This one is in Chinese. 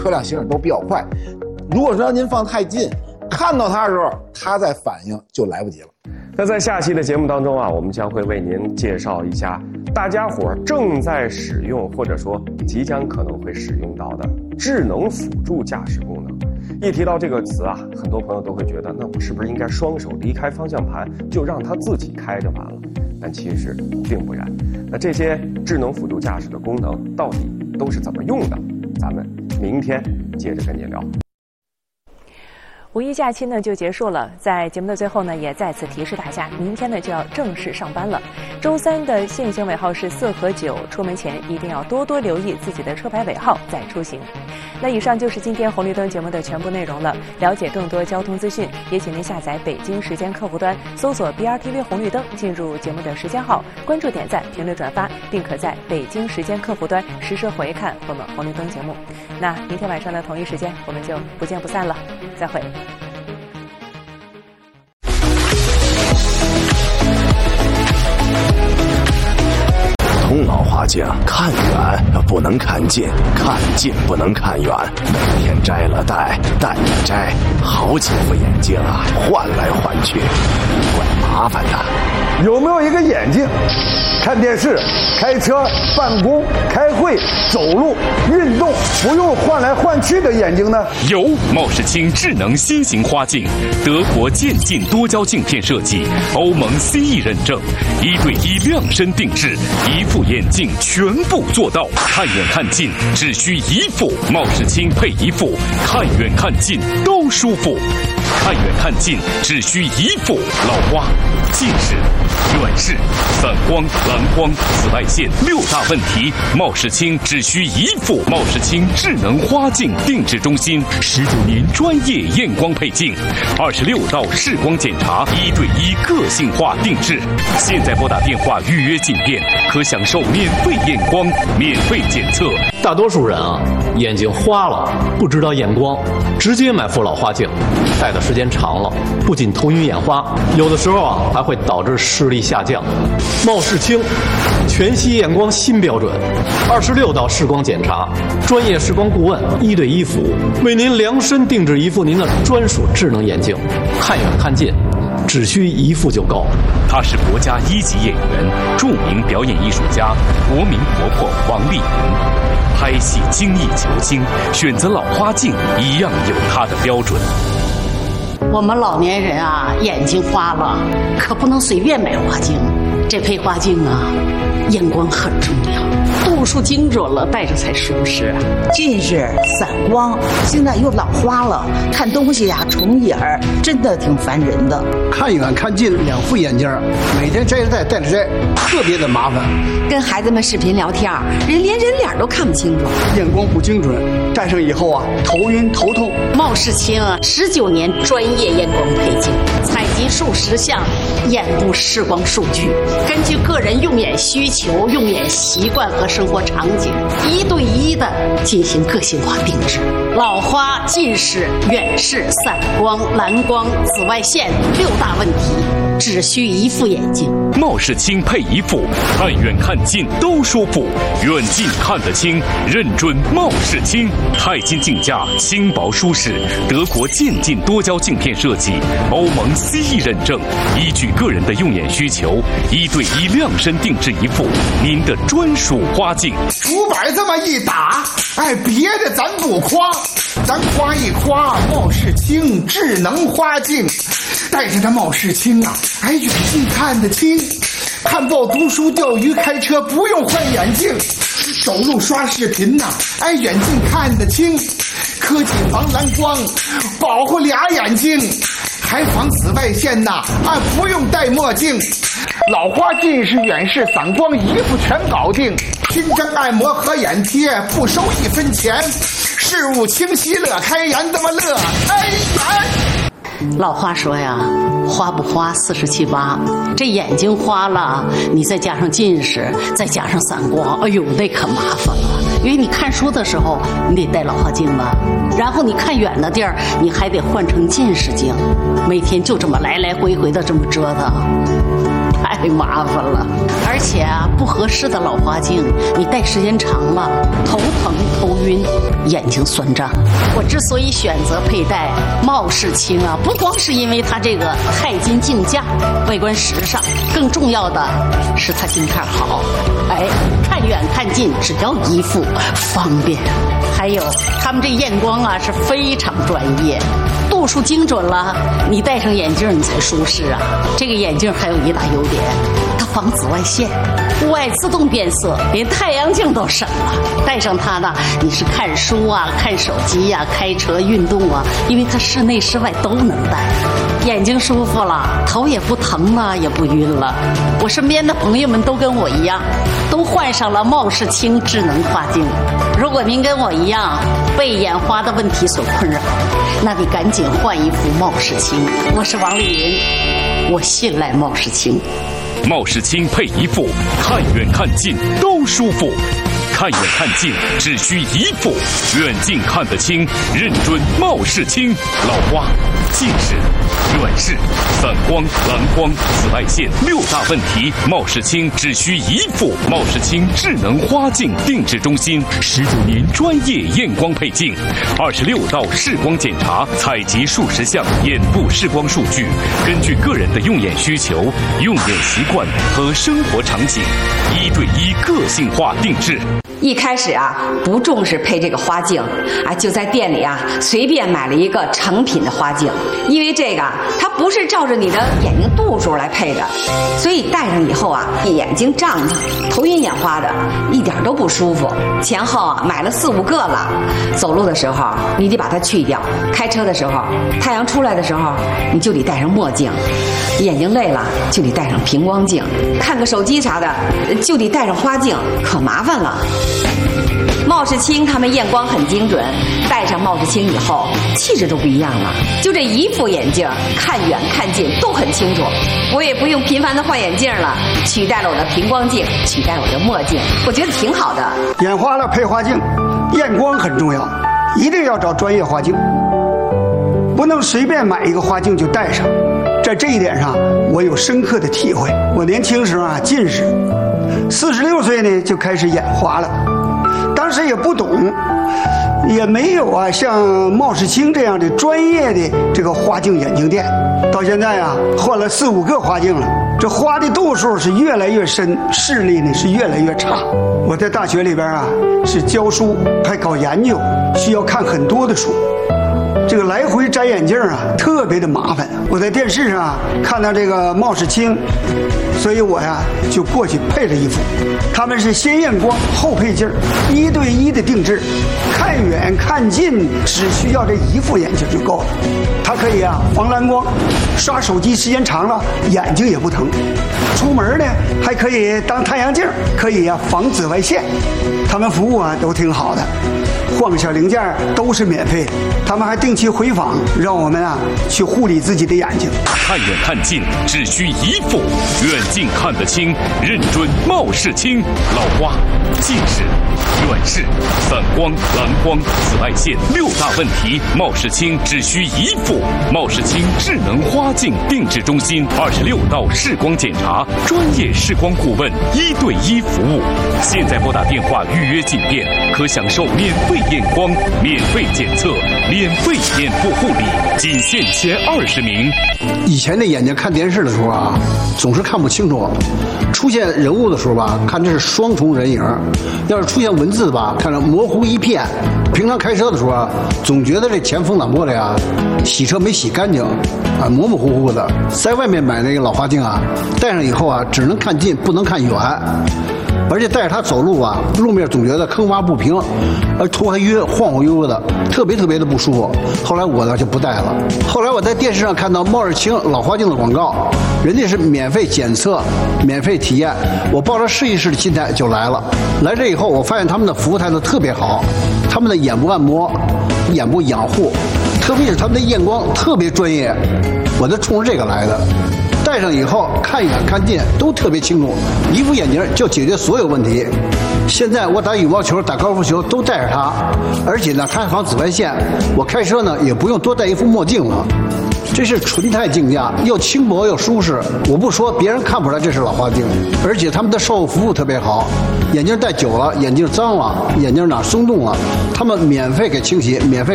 车辆行驶都比较快。如果说让您放太近，看到它的时候，它再反应就来不及了。 那在下期的节目当中啊，我们将会为您介绍一下大家伙正在使用或者说即将可能会使用到的智能辅助驾驶功能。一提到这个词啊，很多朋友都会觉得，那我是不是应该双手离开方向盘，就让它自己开就完了？但其实并不然。那这些智能辅助驾驶的功能到底都是怎么用的？咱们明天接着跟您聊。 五一假期呢就结束了，在节目的最后呢，也再次提示大家，明天呢就要正式上班了。周三的限行尾号是4和9，出门前一定要多多留意自己的车牌尾号再出行。那以上就是今天红绿灯节目的全部内容了。了解更多交通资讯，也请您下载北京时间客户端，搜索 BRTV 红绿灯，进入节目的时间号，关注、点赞、评论、转发，并可在北京时间客户端实时回看我们红绿灯节目。那明天晚上的同一时间，我们就不见不散了，再会。 通老花镜，看远不能看近，看近不能看远。每天摘了戴，戴了摘，好几副眼镜啊，换来换去，怪麻烦的。 有没有一个眼镜，看电视、开车、办公、开会、走路、运动不用换来换去的眼镜呢？ 有，茂世清智能新型花镜，德国渐进多焦镜片设计，欧盟 CE 认证，1对1量身定制，一副眼镜全部做到，看远看近只需一副，茂世清配一副，看远看近都舒服。看远看近只需一副，老花、近视、远视、散光、蓝光、紫外线6大问题，茂世清只需一副。茂世清智能花镜定制中心，19年专业验光配镜，26道视光检查，1对1个性化定制。现在拨打电话预约进店，可享受免费验光、免费检测。 大多数人啊，眼睛花了不知道验光，直接买副老花镜，戴的时间长了，不仅头晕眼花，有的时候啊还会导致视力下降。茂世清全息验光新标准，26道视光检查，专业视光顾问1对1服务，为您量身定制一副您的专属智能眼镜，看远看近只需一副就够。 他是国家1级演员，著名表演艺术家，国民婆婆王丽云。拍戏精益求精，选择老花镜一样有它的标准。 我们老年人啊，眼睛花了，可不能随便买花镜。这配花镜啊，验光很重要，度数精准了，戴着才舒适。 近视、散光，现在又老花了，看东西呀重影儿，真的挺烦人的。 看远看近2副眼镜，每天摘着戴，戴着摘，特别的麻烦。 跟孩子们视频聊天，连人脸都看不清楚。 验光不精准，戴上以后啊，头晕头痛。 茂世清19年专业验光配镜，采集数10项眼部视光数据，根据个人用眼需求、用眼习惯和生活场景，1对1的进行个性化定制。老花、近视、远视、散光、蓝光、紫外线6大问题，只需一副眼镜。 茂世清配一副，看远看近都舒服，远近看得清，认准茂世清。钛金镜架，轻薄舒适，德国渐进多焦镜片设计，欧盟 CE 认证，依据个人的用眼需求，1对1量身定制一副您的专属花镜。 500这么一打，哎，别的咱不夸，咱夸一夸茂世清智能花镜。戴着这茂世清啊，哎，远近看得清，看报读书、钓鱼、开车不用换眼镜，走路刷视频呐，哎，远近看得清，科技防蓝光，保护俩眼睛，还防紫外线呐，啊，不用戴墨镜，老花、近视、远视、散光一副全搞定，新增按摩和眼贴不收1分钱，事物清晰乐开颜，这么乐开颜。 老话说呀，花不花47八，这眼睛花了，你再加上近视，再加上散光，哎呦，那可麻烦了。因为你看书的时候，你得戴老花镜吧，然后你看远的地儿，你还得换成近视镜，每天就这么来来回回的这么折腾。 太麻烦了。而且啊，不合适的老花镜，你戴时间长了，头疼、头晕，眼睛酸胀。我之所以选择佩戴茂世清啊，不光是因为它这个钛金镜架外观时尚，更重要的是它镜片好，看远看近只要一副，方便。还有他们这验光啊是非常专业，度数精准了，你戴上眼镜你才舒适啊。这个眼镜还有一大优点，它防紫外线，户外自动变色，连太阳镜都省了。戴上它呢，你是看书啊、看手机啊、开车、运动啊，因为它室内室外都能戴。眼睛舒服了，头也不疼了，也不晕了。我身边的朋友们都跟我一样，都换上了茂世清智能花镜。如果您跟我一样被眼花的问题所困扰，那你赶紧换一副茂世清。我是王丽云，我信赖茂世清。 茂世清配一副，看远看近都舒服。看远看近只需一副，远近看得清，认准茂世清。老花、近视、远视、散光、蓝光、紫外线6大问题，茂世清只需一副。茂世清智能花镜定制中心，19年专业验光配镜，26道视光检查，采集数十项眼部视光数据，根据个人的用眼需求、用眼习惯和生活场景，1对1个性化定制。 一开始啊，不重视配这个花镜啊，就在店里啊随便买了一个成品的花镜，因为这个它不是照着你的眼睛度数来配的，所以戴上以后啊，眼睛胀胀、头晕眼花的，一点都不舒服。前后啊买了4、5个了。走路的时候你得把它去掉，开车的时候、太阳出来的时候，你就得戴上墨镜，眼睛累了就得戴上平光镜，看个手机啥的就得戴上花镜，可麻烦了。茂世清他们验光很精准，戴上茂世清以后气质都不一样了。就这一副眼镜，看远看近都很清楚，我也不用频繁的换眼镜了，取代了我的平光镜，取代我的墨镜，我觉得挺好的。 眼花了配花镜，验光很重要，一定要找专业花镜，不能随便买一个花镜就戴上。在这一点上我有深刻的体会。我年轻时候啊近视，46岁呢就开始眼花了，当时也不懂，也没有啊像茂世清这样的专业的这个花镜眼镜店。到现在啊换了4、5个花镜了，这花的度数是越来越深，视力呢是越来越差。我在大学里边啊是教书还搞研究，需要看很多的书，这个来回摘眼镜啊特别的麻烦。我在电视上看到这个茂世清，所以我呀就过去配了一副。他们是先验光后配镜，1对1的定制，看远看近只需要这一副眼镜就够了。它可以啊防蓝光，刷手机时间长了眼睛也不疼。出门呢还可以当太阳镜，可以啊防紫外线。他们服务啊都挺好的，换个小零件都是免费的。他们还定期回访，让我们啊去护理自己的眼睛。 看远看近只需一副，远近看得清，认准茂世清。老花、近视、远视、散光、蓝光、紫外线6大问题，茂世清只需一副。茂世清智能花镜定制中心，26道视光检查，专业视光顾问，1对1服务。现在拨打电话预约进店，可享受免费验光、免费检测、免费眼部护理，仅限前20名。 以前的眼睛看电视的时候啊，总是看不清楚，出现人物的时候吧，看这是双重人影；要是出现文字吧，看着模糊一片。平常开车的时候啊，总觉得这前风挡玻璃啊，洗车没洗干净，啊，模模糊糊的。在外面买那个老花镜啊，戴上以后啊，只能看近，不能看远。而且带着它走路啊，路面总觉得坑洼不平，头还晕，晃晃悠悠的，特别的不舒服。后来我呢就不戴了。后来我在电视上看到茂世清老花镜的广告，人家是免费检测、免费体验，我抱着试一试的心态就来了。来这以后，我发现他们的服务态度特别好，他们的眼部按摩、眼部养护，特别是他们的验光特别专业，我就冲着这个来的。戴上以后看远看近都特别清楚，一副眼镜就解决所有问题。现在我打羽毛球、打高尔夫球都戴着它，而且呢它还防紫外线。我开车呢也不用多戴一副墨镜了。 这是纯钛镜架，又轻薄又舒适。我不说，别人看不出来这是老花镜，而且他们的售后服务特别好。眼镜戴久了，眼镜脏了，眼镜哪松动了，他们免费给清洗，免费